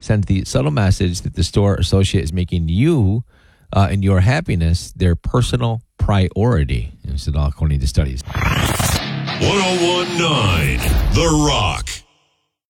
sends the subtle message that the store associate is making you and your happiness their personal priority. This is all according to studies. 1019 The Rock.